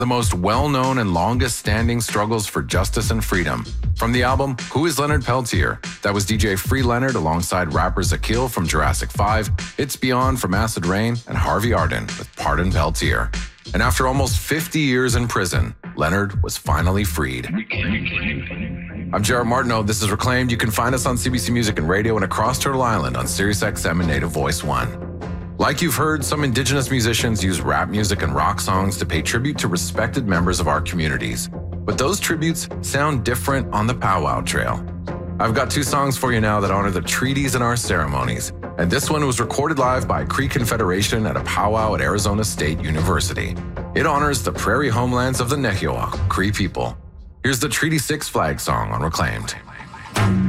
the most well-known and longest-standing struggles for justice and freedom. From the album Who is Leonard Peltier? That was DJ Free Leonard alongside rapper Zakil from Jurassic 5, It's Beyond from Acid Rain, and Harvey Arden with Pardon Peltier. And after almost 50 years in prison, Leonard was finally freed. I'm Jared Martineau. This is Reclaimed. You can find us on CBC Music and Radio and across Turtle Island on SiriusXM and Native Voice 1. Like you've heard, some Indigenous musicians use rap music and rock songs to pay tribute to respected members of our communities. But those tributes sound different on the Powwow Trail. I've got 2 songs for you now that honor the treaties in our ceremonies. And this one was recorded live by Cree Confederation at a powwow at Arizona State University. It honors the prairie homelands of the Nehiawa Cree people. Here's the Treaty 6 flag song on Reclaimed.